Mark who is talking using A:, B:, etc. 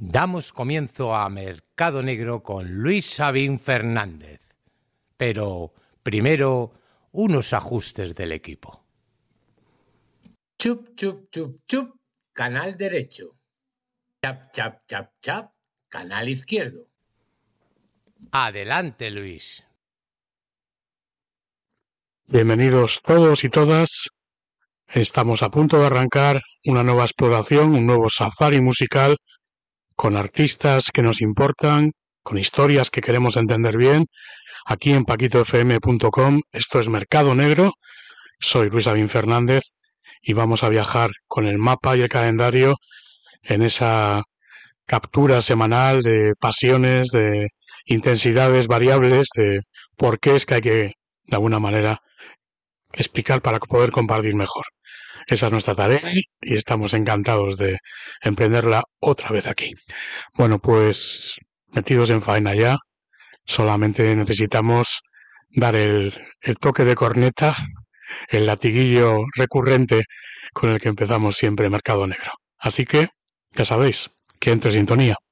A: Damos comienzo a Mercado Negro con Luis Sabín Fernández. Pero primero, unos ajustes del equipo.
B: Chup, chup, chup, chup, canal derecho. Chap, chap, chap, chap, canal izquierdo.
A: Adelante, Luis.
C: Bienvenidos todos y todas. Estamos a punto de arrancar una nueva exploración, un nuevo safari musical con artistas que nos importan, con historias que queremos entender bien. Aquí en paquitofm.com, esto es Mercado Negro. Soy Luis Sabín Fernández y vamos a viajar con el mapa y el calendario en esa captura semanal de pasiones, de intensidades variables, de por qué es que hay que, de alguna manera, explicar para poder compartir mejor. Esa es nuestra tarea y estamos encantados de emprenderla otra vez aquí. Bueno, pues metidos en faena ya, solamente necesitamos dar el toque de corneta, el latiguillo recurrente con el que empezamos siempre Mercado Negro. Así que, ya sabéis, que entre sintonía.